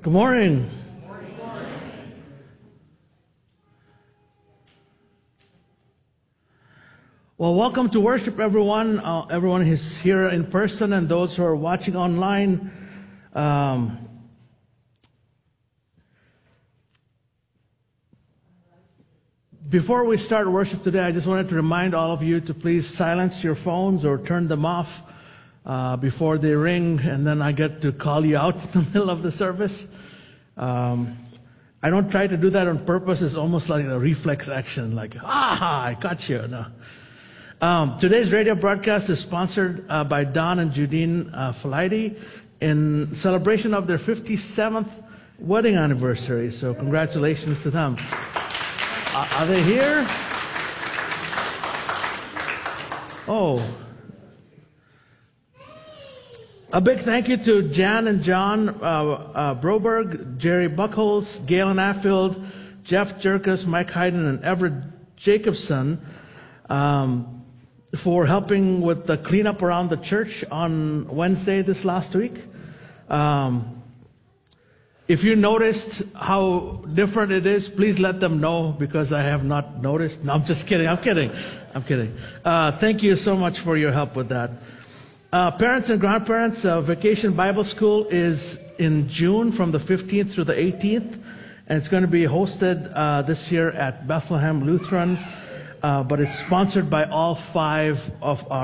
Good morning. Well, welcome to worship, everyone. Everyone who's here in person and those who are watching online. Before we start worship today, I just wanted to remind all of you to please silence your phones or turn them off before they ring, and then I get to call you out in the middle of the service. I don't try to do that on purpose. It's almost like a reflex action, like, I got you. No. Today's radio broadcast is sponsored by Don and Judine Falaidi in celebration of their 57th wedding anniversary. So congratulations to them. Are they here? Oh. A big thank you to Jan and John Broberg, Jerry Buckholz, Galen Affield, Jeff Jerkus, Mike Hayden, and Everett Jacobson for helping with the cleanup around the church on Wednesday this last week. If you noticed how different it is, please let them know, because I have not noticed. No, I'm just kidding. I'm kidding. Thank you so much for your help with that. Parents and grandparents, Vacation Bible School is in June from the 15th through the 18th, and it's going to be hosted this year at Bethlehem Lutheran, but it's sponsored by all 5 of our